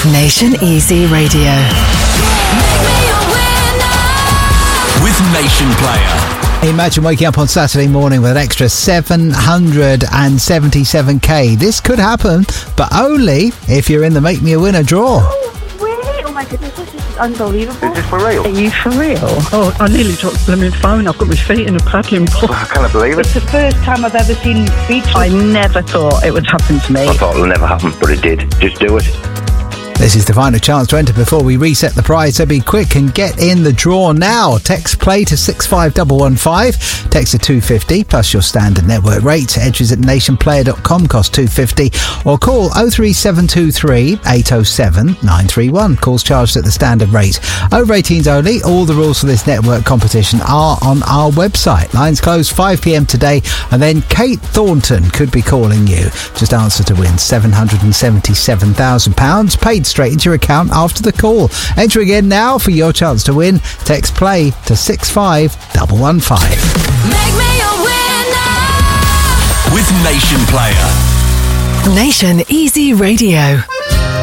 Nation Easy Radio. With Nation Player. Imagine waking up on Saturday morning with an extra 777k. This could happen, but only if you're in the Make Me a Winner draw. Oh, really? Oh my goodness, this is unbelievable. Is this for real? Are you for real? Oh, I nearly dropped the blooming phone. I've got my feet in a paddling pool. I can't believe it. It's the first time I've ever seen you speechless. I never thought it would happen to me. I thought it would never happen, but it did. Just do it. This is the final chance to enter before we reset the prize, so be quick and get in the draw now. Text play to 65115, text to 250 plus your standard network rate. Entries at nationplayer.com cost $2.50 or call 03723 807 931. Calls charged at the standard rate. Over 18s only. All the rules for this network competition are on our website. Lines close 5 p.m. today, and then Kate Thornton could be calling you. Just answer to win £777,000 paid straight into your account after the call. Enter again now for your chance to win. Text play to 65115. Make me a winner. With Nation Player. Nation Easy Radio.